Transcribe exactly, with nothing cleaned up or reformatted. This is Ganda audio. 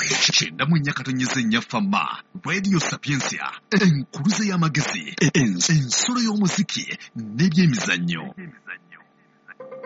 kyenda mu nnya katonnyeza ennya ffama radio sapiensia enkuluze y'amagezi ensolo y'omuziki n'ebyemizannyo.